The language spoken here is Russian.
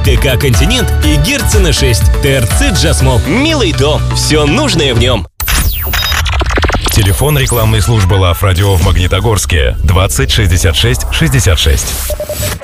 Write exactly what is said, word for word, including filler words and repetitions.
ТК «Континент» и Герцена шесть. ТРЦ «Джасмол». Милый дом. Все нужное в нем. Телефон рекламной службы Лав Радио в Магнитогорске двадцать шестьдесят шесть шестьдесят шесть.